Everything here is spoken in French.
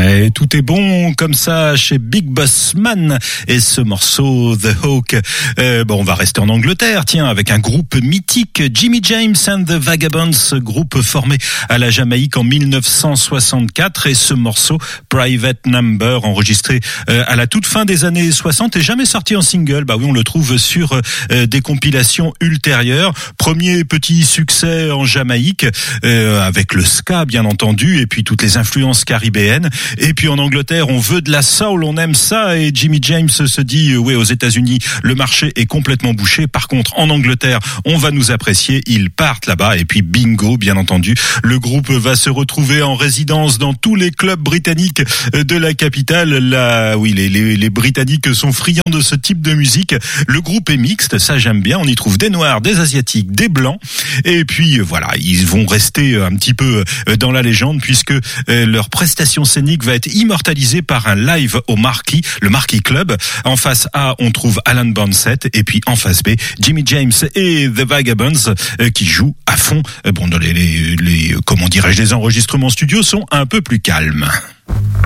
Ouais, tout est bon comme ça chez Big Boss Man et ce morceau The Hawk. On va rester en Angleterre, tiens, avec un groupe mythique, Jimmy James and the Vagabonds, groupe formé à la Jamaïque en 1964, et ce morceau Private Number, enregistré à la toute fin des années 60 et jamais sorti en single. Bah oui, on le trouve sur des compilations ultérieures. Premier petit succès en Jamaïque avec le ska bien entendu, et puis toutes les influences caribéennes. Et puis en Angleterre, on veut de la soul, on aime ça, et Jimmy James se dit oui, aux États-Unis, le marché est complètement bouché. Par contre, en Angleterre, on va nous apprécier. Ils partent là-bas et puis bingo, bien entendu, le groupe va se retrouver en résidence dans tous les clubs britanniques de la capitale. Là, oui, les Britanniques sont friands de ce type de musique. Le groupe est mixte, ça j'aime bien. On y trouve des Noirs, des Asiatiques, des Blancs. Et puis voilà, ils vont rester un petit peu dans la légende puisque leur prestation scénique va être immortalisée par un live au Marquis, le Marquis Club. En face A, on trouve Alan Bansett, et puis en face B, Jimmy James et The Vagabonds qui jouent à fond. Bon, dans les comment dirais-je, les enregistrements studio sont un peu plus calmes.